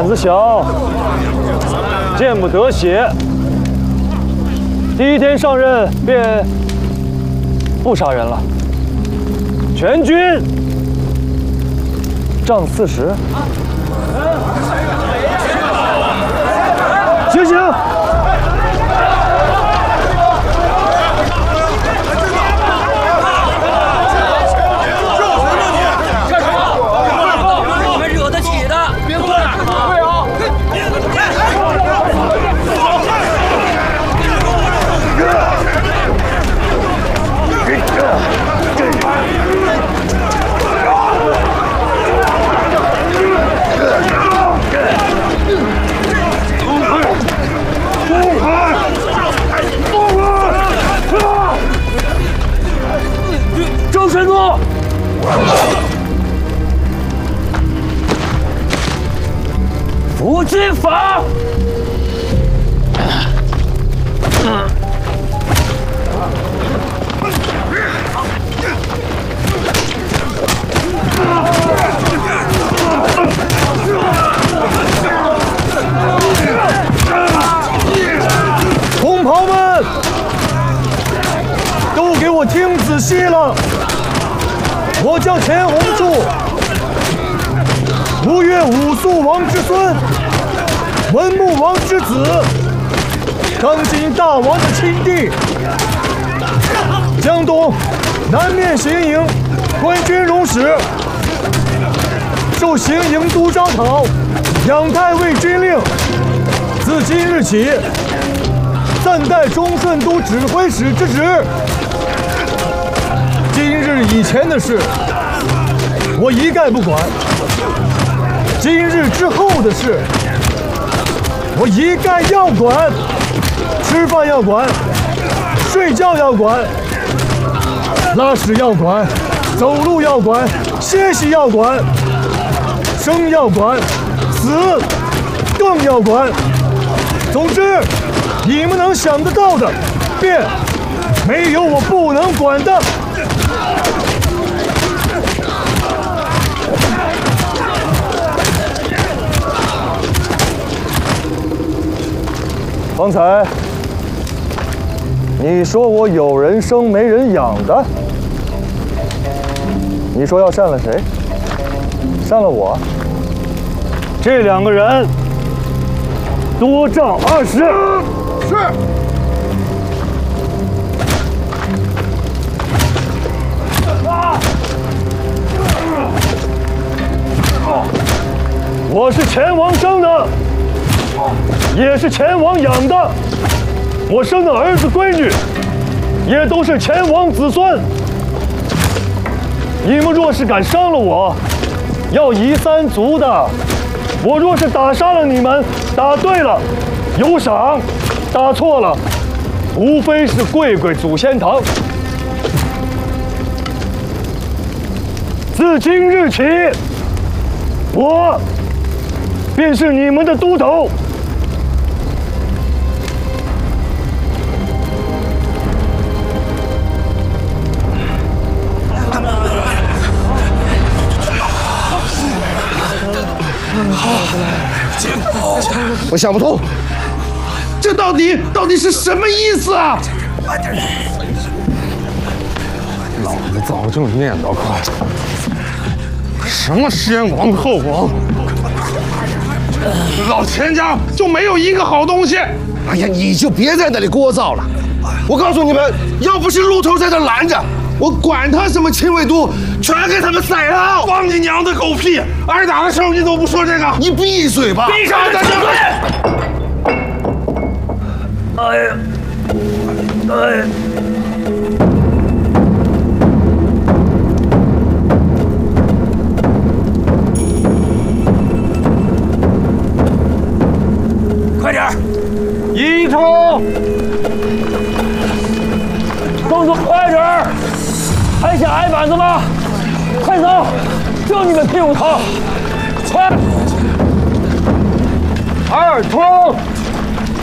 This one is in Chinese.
子小，见不得血。第一天上任便不杀人了。全军杖40。醒醒！周神宗，伏击法！同袍们，都给我听仔细了！我叫钱弘柱，吴越武肃王之孙，文穆王之子，当今大王的亲弟。江东南面行营官军容使，受行营都招讨，仰太尉军令。自今日起，暂代中顺都指挥使之职。今日以前的事，我一概不管；今日之后的事，我一概要管。吃饭要管，睡觉要管，拉屎要管，走路要管，歇息要管，生要管，死更要管。总之，你们能想得到的，便没有我不能管的。方才你说我有人生没人养的，你说要删了谁？删了我。这2个人多杖20。是。我是钱王生的，也是钱王养的。我生的儿子闺女，也都是钱王子孙。你们若是敢伤了我，要夷3族的。我若是打杀了你们，打对了有赏，打错了无非是跪跪祖先堂。自今日起，我便是你们的都头。 我想不通，这到底是什么意思啊？ 老子早就念叨过，什么先王后王，老钱家就没有一个好东西。 哎呀，你就别在那里聒噪了。我告诉你们，要不是鹿头在这拦着，我管他什么亲卫都，全给他们宰了！ 放你娘的狗屁！挨打的时候你都不说这个， 你闭嘴吧！ 闭上的嘴！ 哎呀，哎呀！ 快点，一冲！动作快点儿！还想挨板子吗？快走！就你们屁股疼！快！2冲！